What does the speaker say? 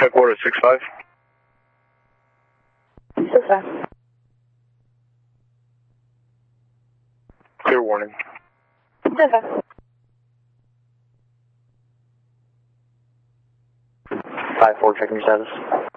Headquarters 6-5. 6-5. Clear warning. 6-5. 5-4, checking your status.